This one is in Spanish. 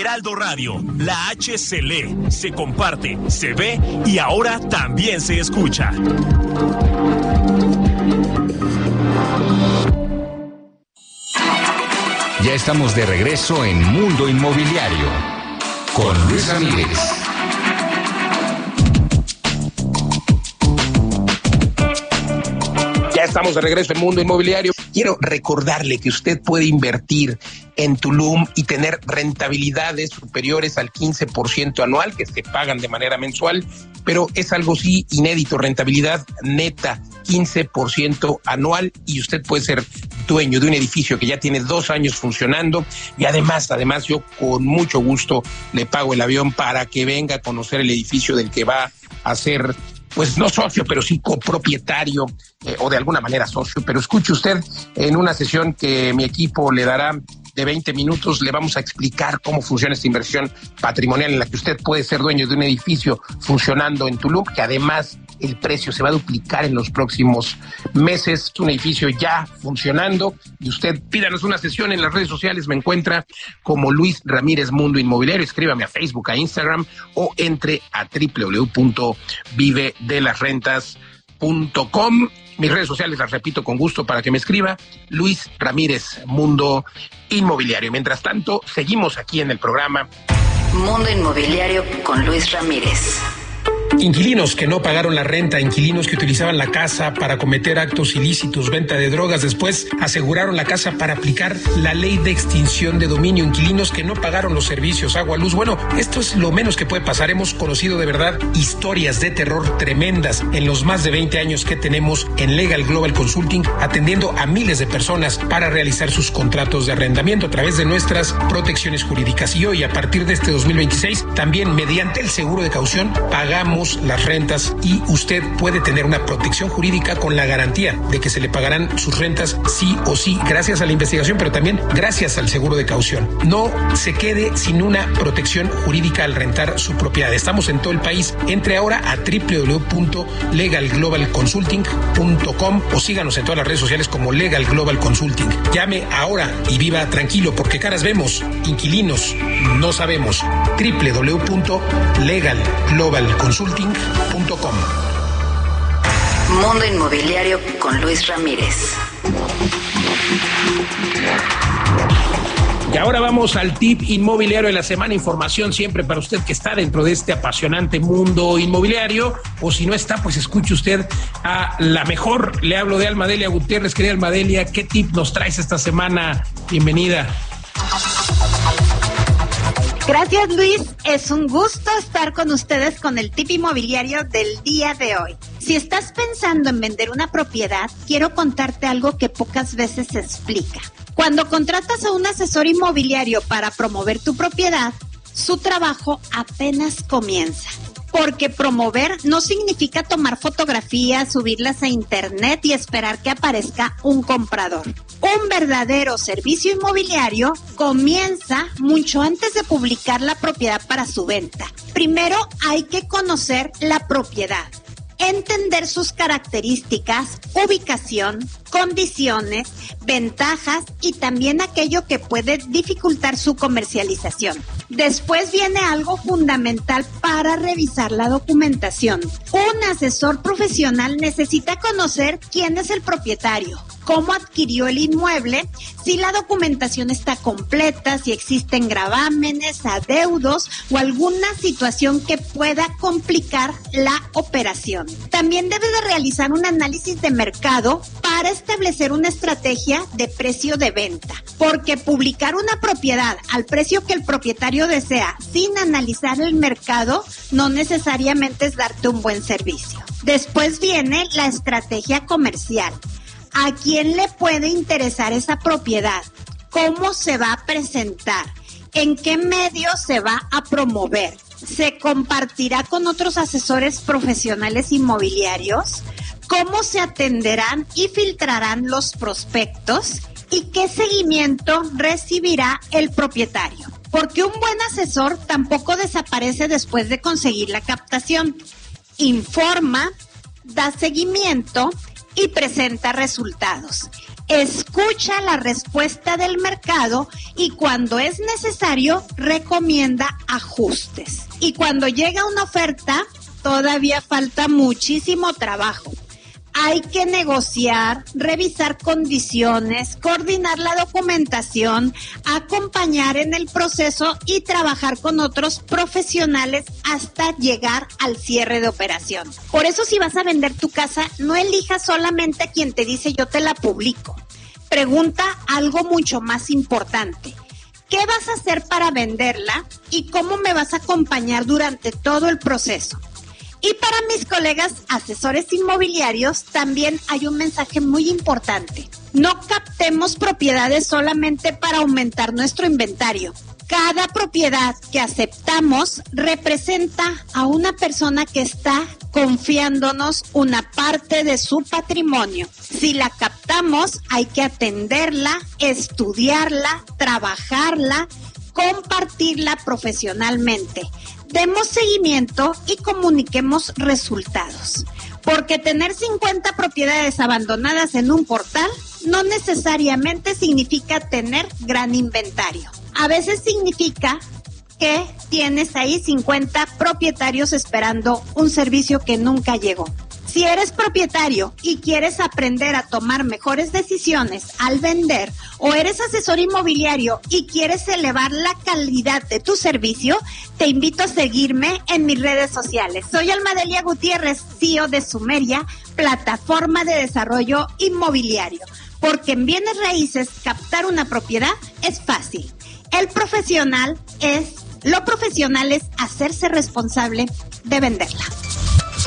Heraldo Radio, la H se lee, se comparte, se ve y ahora también se escucha. Ya estamos de regreso en Mundo Inmobiliario con Luis Ramírez. Ya estamos de regreso en Mundo Inmobiliario. Quiero recordarle que usted puede invertir en Tulum y tener rentabilidades superiores al 15% anual que se pagan de manera mensual, pero es algo sí inédito, rentabilidad neta, 15% anual, y usted puede ser dueño de un edificio que ya tiene 2 años funcionando, y además yo con mucho gusto le pago el avión para que venga a conocer el edificio del que va a ser, pues no socio, pero sí copropietario, o de alguna manera socio. Pero escuche usted, en una sesión que mi equipo le dará de 20 minutos, le vamos a explicar cómo funciona esta inversión patrimonial en la que usted puede ser dueño de un edificio funcionando en Tulum, que además el precio se va a duplicar en los próximos meses. Es un edificio ya funcionando, y usted pídanos una sesión en las redes sociales. Me encuentra como Luis Ramírez Mundo Inmobiliario. Escríbame a Facebook, a Instagram, o entre a www.vivedelasrentas.com. Mis redes sociales las repito con gusto para que me escriba: Luis Ramírez Mundo Inmobiliario. Mientras tanto, seguimos aquí en el programa Mundo Inmobiliario con Luis Ramírez. Inquilinos que no pagaron la renta, inquilinos que utilizaban la casa para cometer actos ilícitos, venta de drogas, después aseguraron la casa para aplicar la ley de extinción de dominio, inquilinos que no pagaron los servicios, agua, luz. Bueno, esto es lo menos que puede pasar. Hemos conocido de verdad historias de terror tremendas en los más de 20 años que tenemos en Legal Global Consulting, atendiendo a miles de personas para realizar sus contratos de arrendamiento a través de nuestras protecciones jurídicas. Y hoy, a partir de este 2026, también mediante el seguro de caución, pagamos las rentas, y usted puede tener una protección jurídica con la garantía de que se le pagarán sus rentas sí o sí, gracias a la investigación, pero también gracias al seguro de caución. No se quede sin una protección jurídica al rentar su propiedad. Estamos en todo el país. Entre ahora a www.legalglobalconsulting.com o síganos en todas las redes sociales como Legal Global Consulting. Llame ahora y viva tranquilo, porque caras vemos, inquilinos no sabemos. www.legalglobalconsulting.com. Mundo Inmobiliario con Luis Ramírez. Y ahora vamos al tip inmobiliario de la semana. Información siempre para usted que está dentro de este apasionante mundo inmobiliario, o si no está, pues escuche usted a la mejor. Le hablo de Almadelia Gutiérrez. Querida Almadelia, ¿qué tip nos traes esta semana? Bienvenida. Gracias, Luis. Es un gusto estar con ustedes con el tip inmobiliario del día de hoy. Si estás pensando en vender una propiedad, quiero contarte algo que pocas veces se explica. Cuando contratas a un asesor inmobiliario para promover tu propiedad, su trabajo apenas comienza. Porque promover no significa tomar fotografías, subirlas a internet y esperar que aparezca un comprador. Un verdadero servicio inmobiliario comienza mucho antes de publicar la propiedad para su venta. Primero hay que conocer la propiedad, entender sus características, ubicación, condiciones, ventajas y también aquello que puede dificultar su comercialización. Después viene algo fundamental para revisar la documentación. Un asesor profesional necesita conocer quién es el propietario, cómo adquirió el inmueble, si la documentación está completa, si existen gravámenes, adeudos o alguna situación que pueda complicar la operación. También debe de realizar un análisis de mercado para establecer una estrategia de precio de venta, porque publicar una propiedad al precio que el propietario desea sin analizar el mercado no necesariamente es darte un buen servicio. Después viene la estrategia comercial. ¿A quién le puede interesar esa propiedad? ¿Cómo se va a presentar? ¿En qué medio se va a promover? ¿Se compartirá con otros asesores profesionales inmobiliarios? ¿Cómo se atenderán y filtrarán los prospectos? ¿Y qué seguimiento recibirá el propietario? Porque un buen asesor tampoco desaparece después de conseguir la captación. Informa, da seguimiento y presenta resultados. escucha la respuesta del mercado y cuando es necesario recomienda ajustes. Y cuando llega una oferta, todavía falta muchísimo trabajo. Hay que negociar, revisar condiciones, coordinar la documentación, acompañar en el proceso y trabajar con otros profesionales hasta llegar al cierre de operación. Por eso, si vas a vender tu casa, no elijas solamente a quien te dice yo te la publico. Pregunta algo mucho más importante. ¿Qué vas a hacer para venderla y cómo me vas a acompañar durante todo el proceso? Y para mis colegas asesores inmobiliarios también hay un mensaje muy importante. No captemos propiedades solamente para aumentar nuestro inventario. Cada propiedad que aceptamos representa a una persona que está confiándonos una parte de su patrimonio. Si la captamos, hay que atenderla, estudiarla, trabajarla, compartirla profesionalmente. Demos seguimiento y comuniquemos resultados. Porque tener 50 propiedades abandonadas en un portal no necesariamente significa tener gran inventario. A veces significa que tienes ahí 50 propietarios esperando un servicio que nunca llegó. Si eres propietario y quieres aprender a tomar mejores decisiones al vender, o eres asesor inmobiliario y quieres elevar la calidad de tu servicio, te invito a seguirme en mis redes sociales. Soy Almadelia Gutiérrez, CEO de Sumeria, plataforma de desarrollo inmobiliario. Porque en bienes raíces captar una propiedad es fácil. Lo profesional es hacerse responsable de venderla.